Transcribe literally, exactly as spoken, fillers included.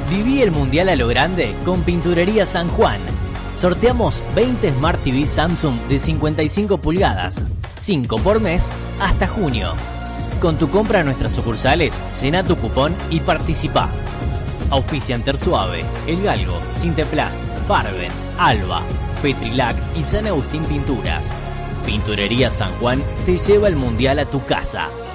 Viví el Mundial a lo grande con Pinturería San Juan. Sorteamos veinte Smart T V Samsung de cincuenta y cinco pulgadas, cinco por mes, hasta junio. Con tu compra en nuestras sucursales, llena tu cupón y participa. Auspician Tersuave, El Galgo, Sinteplast, Farben, Alba, Petrilac y San Agustín Pinturas. Pinturería San Juan te lleva el Mundial a tu casa.